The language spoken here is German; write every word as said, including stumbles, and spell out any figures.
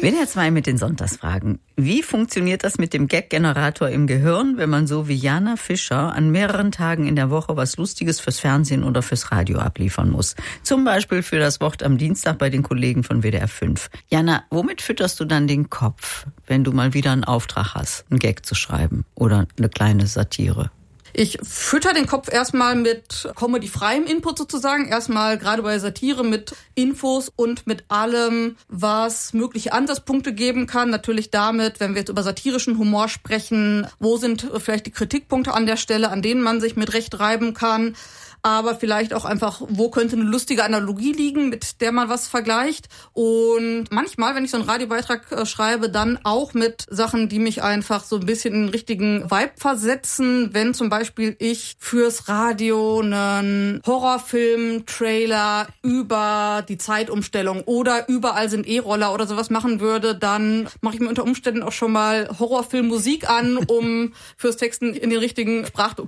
W D R zwei mit den Sonntagsfragen. Wie funktioniert das mit dem Gag-Generator im Gehirn, wenn man so wie Jana Fischer an mehreren Tagen in der Woche was Lustiges fürs Fernsehen oder fürs Radio abliefern muss? Zum Beispiel für das Wort am Dienstag bei den Kollegen von W D R fünf. Jana, womit fütterst du dann den Kopf, wenn du mal wieder einen Auftrag hast, einen Gag zu schreiben oder eine kleine Satire? Ich fütter den Kopf erstmal mit comedy-freiem Input sozusagen. Erstmal gerade bei Satire mit Infos und mit allem, was mögliche Ansatzpunkte geben kann. Natürlich damit, wenn wir jetzt über satirischen Humor sprechen, wo sind vielleicht die Kritikpunkte an der Stelle, an denen man sich mit Recht reiben kann. Aber vielleicht auch einfach, wo könnte eine lustige Analogie liegen, mit der man was vergleicht. Und manchmal, wenn ich so einen Radiobeitrag äh, schreibe, dann auch mit Sachen, die mich einfach so ein bisschen in den richtigen Vibe versetzen. Wenn zum Beispiel ich fürs Radio einen Horrorfilm-Trailer über die Zeitumstellung oder überall sind E-Roller oder sowas machen würde, dann mache ich mir unter Umständen auch schon mal Horrorfilm-Musik an, um fürs Texten in den richtigen Sprachton